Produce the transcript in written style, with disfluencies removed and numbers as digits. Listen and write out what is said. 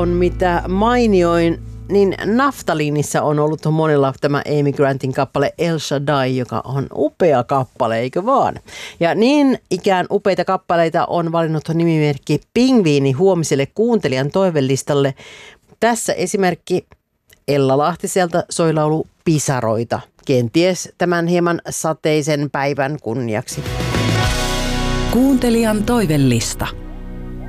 on mitä mainioin, niin naftaliinissa on ollut monella tämä Amy Grantin kappale El Shaddai, joka on upea kappale, eikö vaan? Ja niin ikään upeita kappaleita on valinnut nimimerkki Pingviini huomiselle kuuntelijan toivelistalle. Tässä esimerkki Ella Lahtiselta soi laulu Pisaroita, kenties tämän hieman sateisen päivän kunniaksi. Kuuntelijan toivelista.